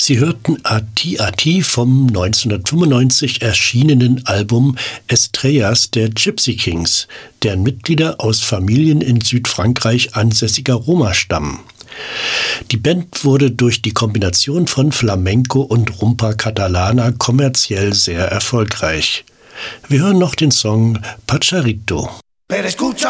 Sie hörten Ati Ati vom 1995 erschienenen Album Estrellas der Gypsy Kings, deren Mitglieder aus Familien in Südfrankreich ansässiger Roma stammen. Die Band wurde durch die Kombination von Flamenco und Rumba Catalana kommerziell sehr erfolgreich. Wir hören noch den Song Pacharito. Pero escucha